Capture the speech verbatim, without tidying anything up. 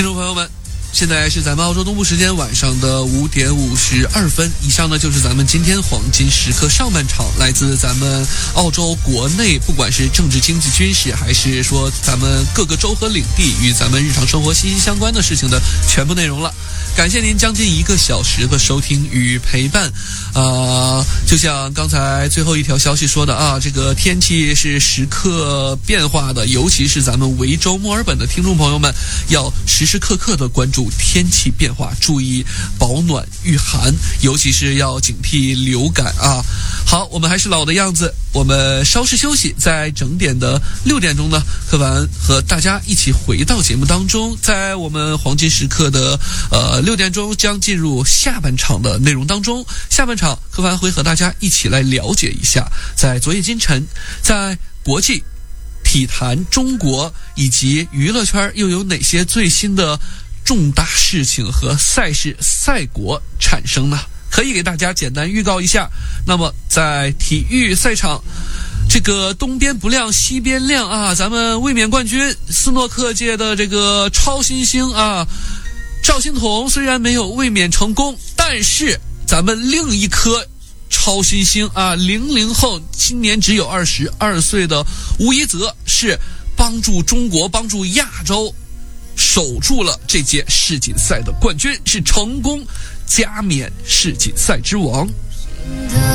听众朋友们，现在是咱们澳洲东部时间晚上的五点五十二分。以上呢就是咱们今天黄金时刻上半场来自咱们澳洲国内，不管是政治、经济、军事，还是说咱们各个州和领地与咱们日常生活息息相关的事情的全部内容了。感谢您将近一个小时的收听与陪伴。呃，就像刚才最后一条消息说的啊，这个天气是时刻变化的，尤其是咱们维州墨尔本的听众朋友们，要时时刻刻的关注天气变化，注意保暖御寒，尤其是要警惕流感啊。好，我们还是老的样子，我们稍事休息，在整点的六点钟呢，柯凡和大家一起回到节目当中。在我们黄金时刻的呃六点钟将进入下半场的内容当中，下半场柯凡会和大家一起来了解一下，在昨夜今晨，在国际体坛、中国以及娱乐圈又有哪些最新的重大事情和赛事赛果产生呢？可以给大家简单预告一下。那么在体育赛场，这个东边不亮西边亮啊，咱们卫冕冠军斯诺克界的这个超新星啊，赵心彤虽然没有卫冕成功，但是咱们另一颗超新星啊，零零后，今年只有二十二岁的吴一泽，是帮助中国、帮助亚洲守住了这届世锦赛的冠军，是成功加冕世锦赛之王。